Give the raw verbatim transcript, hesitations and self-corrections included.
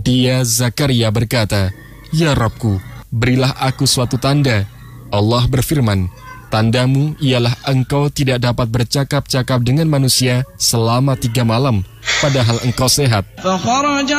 Dia Zakaria berkata, "Ya Rabbku, berilah aku suatu tanda." Allah berfirman, "Tandamu ialah engkau tidak dapat bercakap-cakap dengan manusia selama tiga malam, padahal engkau sehat."